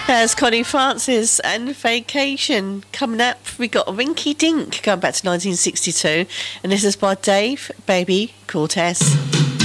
There's Connie Francis and Vacation. Coming up, we got Rinky Dink going back to 1962, and this is by Dave Baby Cortez.